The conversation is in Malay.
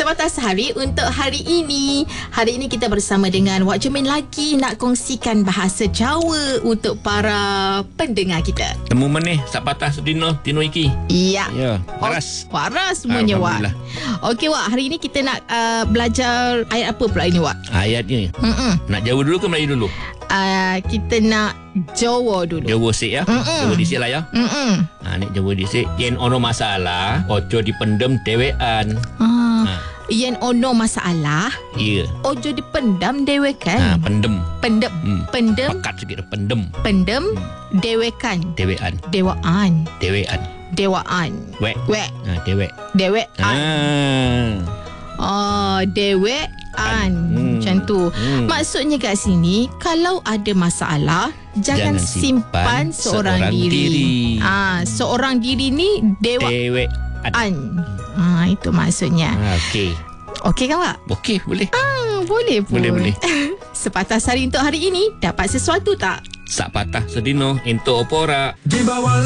Sepatah Sehari untuk hari ini. Hari ini kita bersama dengan Wak Jumin lagi nak kongsikan bahasa Jawa untuk para pendengar kita. Temu meneh Sepatah sedino tino iki. Ya. Ya, waras. Waras semuanya, Wak. Okey, Wak. Hari ini kita nak belajar ayat apa pula ini, Wak? Ayatnya. Nak Jawa dulu ke Melayu dulu? Kita nak Jawa dulu. Jawa sik ya. Jawa disik lah ya. Ni Jawa disik. Yen ono masalah, ojo dipendem dewean. Yen ono masalah, Ya. ojo dipendam dewekan. Pendem. Pendem. Pendem. Pekat sikit pendem. Pendem. Dewekan. Dewean. Dewaan. Dewean. Dewaan. Wek. Wek. Dewek. Dewean. Dewean. Macam tu. Maksudnya kat sini, kalau ada masalah, jangan simpan seorang diri. Seorang diri ni dewean. Itu maksudnya. Okey. Okey kan, Wak? Okey, boleh. Boleh pun. Boleh. Sepatah Sehari untuk hari ini, dapat sesuatu tak? Sak patah sedino untuk opora. Di bawah